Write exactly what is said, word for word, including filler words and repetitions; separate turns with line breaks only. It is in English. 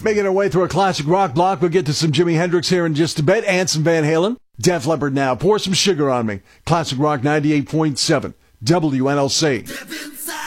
Making our way through a classic rock block, we'll get to some Jimi Hendrix here in just a bit, and some Van Halen. Def Leppard now. Pour Some Sugar on Me. Classic Rock ninety-eight point seven. W N L C.